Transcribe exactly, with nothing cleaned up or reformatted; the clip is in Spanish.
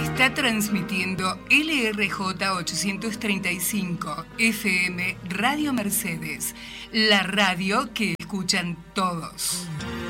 Está transmitiendo L R J ochocientos treinta y cinco F M Radio Mercedes, la radio que escuchan todos.